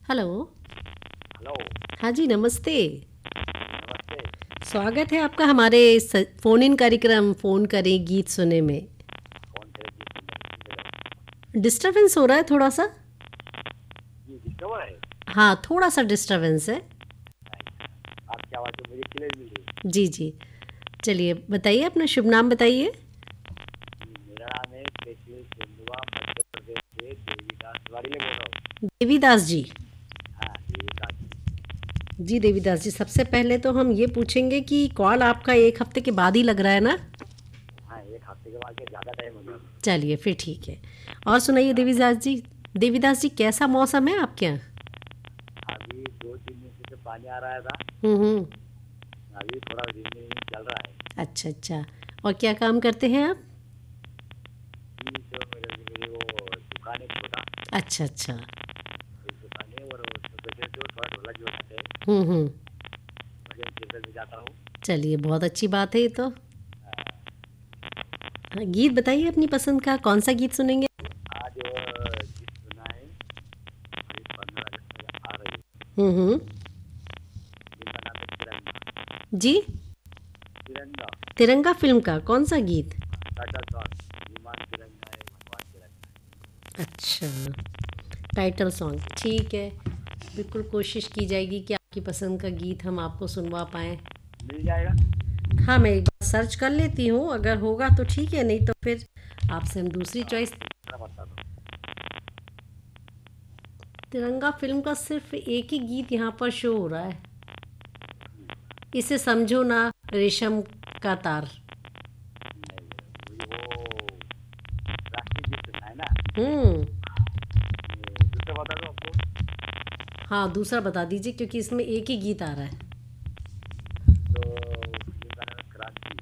Hello. Hello. हाँ जी, नमस्ते। नमस्ते। स्वागत है आपका हमारे फ़ोन इन कार्यक्रम फ़ोन करें गीत सुने में। कौन से गीत सुन रहे हैं? डिस्टरबेंस हो रहा है थोड़ा सा। जी डिस्टर्ब है। हाँ, थोड़ा सा डिस्टरबेंस है। आपकी आवाज़ तो मुझे क्लियर मिल रही है। जी जी। चलिए बताइए, अपना शुभ नाम बताइए। जी मेरा नाम है केशव सिंधुआ, मध्य प्रदेश से देवीदास वाड़ी ले बोल रहा हूँ। देवीदास जी। हाँ देवीदास जी। जी देवीदास जी, सबसे पहले तो हम ये पूछेंगे कि कॉल आपका एक हफ्ते के बाद ही लग रहा है ना? हाँ एक हफ्ते के बाद के ज़्यादा टाइम हो गया। चलिए फिर ठीक है। और सुनाइए देवीदास जी। देवीदास जी, कैसा मौसम है आपके यहाँ? अभी 2-3 दिन से तो पानी आ रहा था। हम्म। अभी थोड़ा दिन चल रहा है। अच्छा अच्छा। और क्या काम करते हैं आप? जी तो मेरी वो दुकान है छोटा। अच्छा अच्छा। एक दुकान है और उसमें जो थोड़ा ढोलक जो होता है हम्म। भजन कीर्तन में जाता हूँ। चलिए बहुत अच्छी बात है ये तो। हाँ, हाँ, गीत बताइए अपनी पसंद का, कौन सा गीत सुनेंगे? आज गीत सुना है। अभी 15 अगस्त आ रही है। हम्म। जिनका नाम है तिरंगा। जी। तिरंगा। तिरंगा फिल्म का कौन सा गीत? टाटा सॉन्ग विमान तिरंगा है भगवान तिरंगा अच्छा, टाइटल सॉन्ग ठीक है। बिल्कुल कोशिश की जाएगी कि आपकी पसंद का गीत हम आपको सुनवा पाएँ। है। मिल जाएगा। हाँ, मैं एक बार सर्च कर लेती हूँ, अगर होगा तो ठीक है, नहीं तो फिर आपसे हम दूसरी हाँ चॉइस। मैं बता दो। तिरंगा फिल्म का सिर्फ एक ही गीत यहाँ पर शो हो रहा है। इसे समझो ना, रेशम का तार। नहीं वो राष्ट्रीय गीत सुना है ना। हम्म। दूसरा बता दो आपको। हाँ, दूसरा बता दीजिए क्योंकि इसमें एक ही गीत आ रहा है। तो जिनका नाम है क्रांति।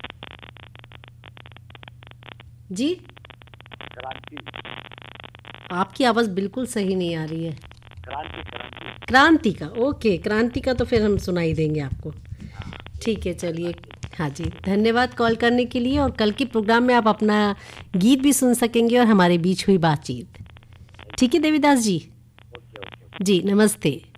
जी। क्रांति। आपकी आवाज़ बिल्कुल सही नहीं आ रही है। क्रांति क्रांति। क्रांति का, ओके, क्रांति का तो फिर हम सुनाई देंगे आपको। हाँ वो ठीक है, चलिए। क्रांति। हाँ जी, धन्यवाद कॉल करने के लिए, और कल के प्रोग्राम में आप अपना गीत भी सुन सकेंगे और हमारे बीच हुई बातचीत। थैंक ठीक है देवीदास जी। यू। Okay okay. जी, नमस्ते।